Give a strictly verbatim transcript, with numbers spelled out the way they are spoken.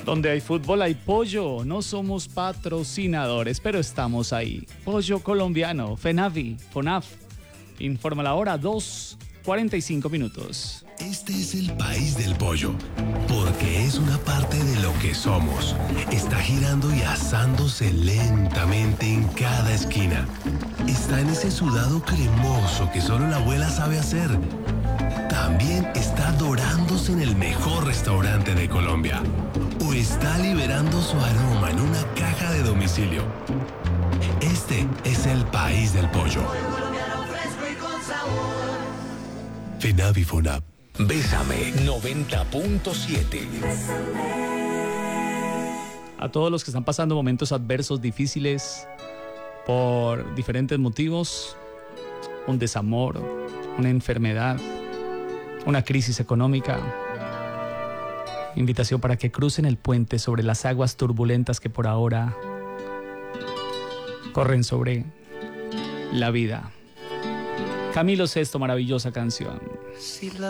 Donde hay fútbol hay pollo. No somos patrocinadores, pero estamos ahí. Pollo colombiano, FENAVI, FONAF. Informa la hora, dos cuarenta y cinco minutos. Este es el país del pollo, porque es una parte de lo que somos. Está girando y asándose lentamente en cada esquina. Está en ese sudado cremoso que solo la abuela sabe hacer. También está dorándose en el mejor restaurante de Colombia. O está liberando su aroma en una caja de domicilio. Este es el país del pollo. FENAVI FONAP. Bésame noventa punto siete. A todos los que están pasando momentos adversos, difíciles, por diferentes motivos, un desamor, una enfermedad, una crisis económica, invitación para que crucen el puente sobre las aguas turbulentas que por ahora corren sobre la vida. Camilo Sesto, maravillosa canción. Si la